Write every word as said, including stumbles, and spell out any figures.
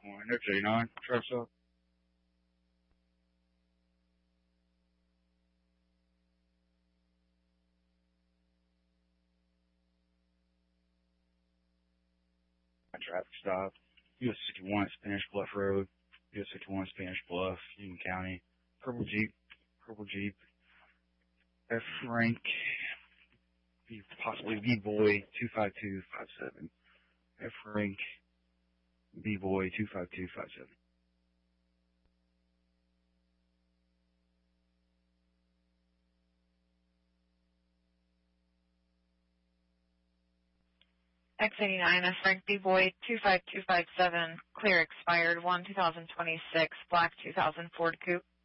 Morning, X eighty-nine, truck stop. Traffic stop. U S sixty-one, Spanish Bluff Road. U S sixty-one, Spanish Bluff, Union County. Purple Jeep. Purple Jeep. F rank. B, possibly B-Boy two five two five seven. F rank. B-Boy two five two five seven. X eighty-nine, F rank B-Boy two five two five seven. Clear expired one two thousand twenty-six. Black two thousand Ford Coupe.